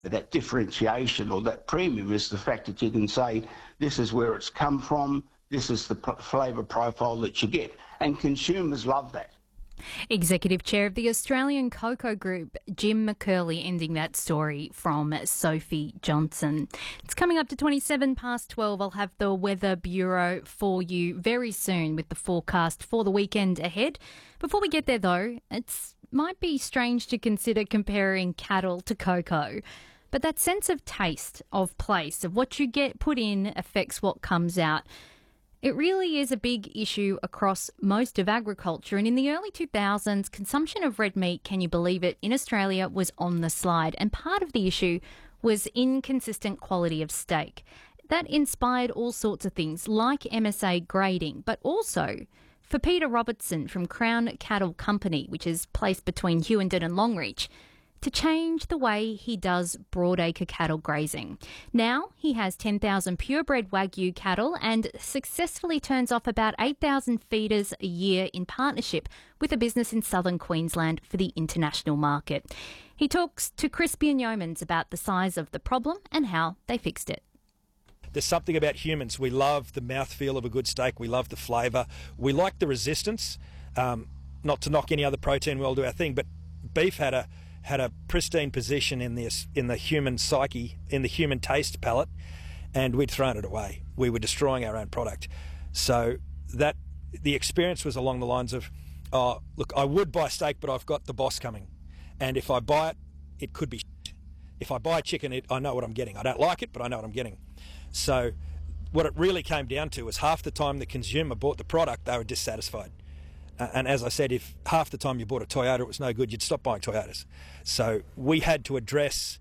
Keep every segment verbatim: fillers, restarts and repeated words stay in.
that differentiation or that premium is the fact that you can say this is where it's come from, this is the p- flavour profile that you get, and consumers love that. Executive Chair of the Australian Cocoa Group, Jim McCurley, ending that story from Sophie Johnson. It's coming up to twenty-seven past twelve. I'll have the Weather Bureau for you very soon with the forecast for the weekend ahead. Before we get there, though, it might be strange to consider comparing cattle to cocoa. But that sense of taste, of place, of what you get put in affects what comes out. It really is a big issue across most of agriculture, and in the early two thousands, consumption of red meat, can you believe it, in Australia was on the slide, and part of the issue was inconsistent quality of steak. That inspired all sorts of things like M S A grading, but also for Peter Robertson from Crown Cattle Company, which is placed between Hughenden and Longreach, to change the way he does broadacre cattle grazing. Now he has ten thousand purebred Wagyu cattle and successfully turns off about eight thousand feeders a year in partnership with a business in southern Queensland for the international market. He talks to Crispian Yeomans about the size of the problem and how they fixed it. There's something about humans. We love the mouthfeel of a good steak. We love the flavour. We like the resistance. Um, not to knock any other protein, we'll do our thing, but beef had a had a pristine position in this in the human psyche, in the human taste palette, and we'd thrown it away. We were destroying our own product. So that the experience was along the lines of, oh, look, I would buy steak, but I've got the boss coming. And if I buy it, it could be shit. If I buy chicken, it, I know what I'm getting. I don't like it, but I know what I'm getting. So what it really came down to was half the time the consumer bought the product, they were dissatisfied. Uh, and as I said, if half the time you bought a Toyota, it was no good, you'd stop buying Toyotas. So we had to address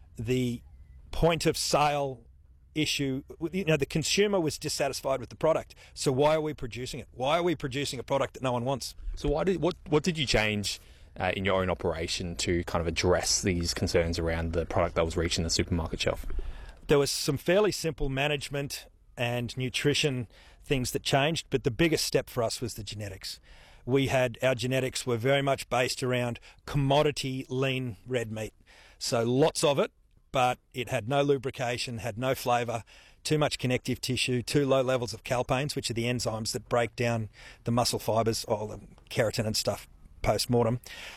the point of sale issue. You know, the consumer was dissatisfied with the product. So why are we producing it? Why are we producing a product that no one wants? So why did what what did you change uh, in your own operation to kind of address these concerns around the product that was reaching the supermarket shelf? There was some fairly simple management and nutrition things that changed, but the biggest step for us was the genetics. We had, our genetics were very much based around commodity lean red meat. So lots of it, but it had no lubrication, had no flavour, too much connective tissue, too low levels of calpains, which are the enzymes that break down the muscle fibres, or the keratin and stuff post-mortem.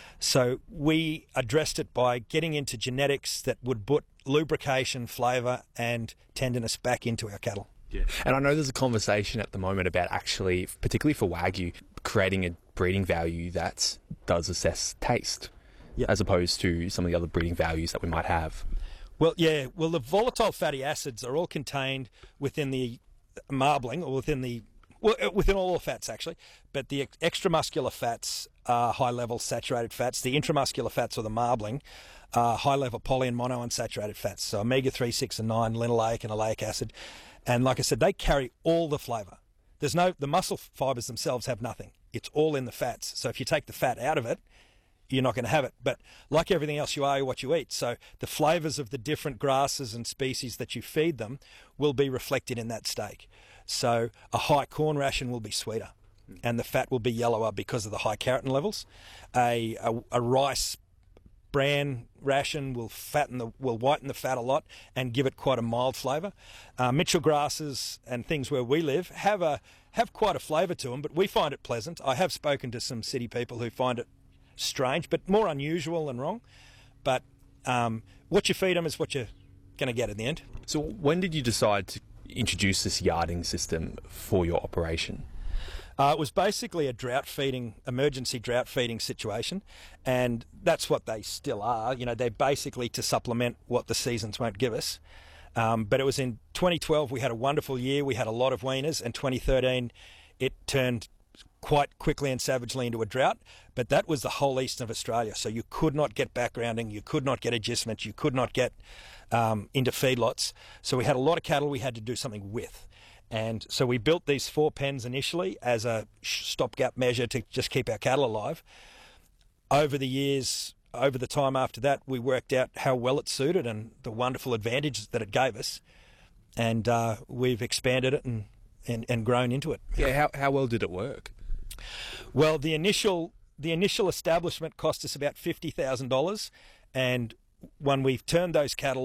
So we addressed it by getting into genetics that would put lubrication, flavour and tenderness back into our cattle. Yeah. And I know there's a conversation at the moment about actually, particularly for Wagyu, creating a breeding value that does assess taste, yep, as opposed to some of the other breeding values that we might have. Well, yeah. Well, the volatile fatty acids are all contained within the marbling, or within the well, within all the fats actually. But the extramuscular fats are high-level saturated fats. The intramuscular fats, or the marbling, are high-level poly and monounsaturated fats. So omega three, six, and nine, linoleic and oleic acid. And like I said, they carry all the flavour. There's no, the muscle fibres themselves have nothing. It's all in the fats. So if you take the fat out of it, you're not going to have it. But like everything else, you are what you eat. So the flavours of the different grasses and species that you feed them will be reflected in that steak. So a high corn ration will be sweeter, and the fat will be yellower because of the high keratin levels. A, a, a rice bran ration will fatten the will whiten the fat a lot and give it quite a mild flavour. Uh, Mitchell grasses and things where we live have a have quite a flavour to them, but we find it pleasant. I have spoken to some city people who find it strange, but more unusual than wrong. But um, what you feed them is what you're going to get in the end. So when did you decide to introduce this yarding system for your operation? Uh, it was basically a drought feeding, emergency drought feeding situation, and that's what they still are. You know, they're basically to supplement what the seasons won't give us. Um, but it was in twenty twelve, we had a wonderful year, we had a lot of weaners, and twenty thirteen it turned quite quickly and savagely into a drought, but that was the whole east of Australia, so you could not get backgrounding, you could not get agistment, you could not get um, into feedlots. So we had a lot of cattle we had to do something with. And so we built these four pens initially as a stopgap measure to just keep our cattle alive. Over the years, over the time after that, we worked out how well it suited and the wonderful advantages that it gave us. And uh, we've expanded it and, and, and grown into it. Yeah, how, how well did it work? Well, the initial the initial establishment cost us about fifty thousand dollars, and when we've turned those cattle